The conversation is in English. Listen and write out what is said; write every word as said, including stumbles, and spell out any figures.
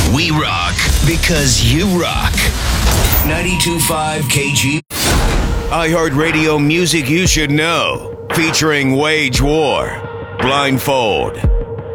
We rock because you rock. ninety-two point five K G. iHeartRadio music you should know. Featuring Wage War, Blindfold,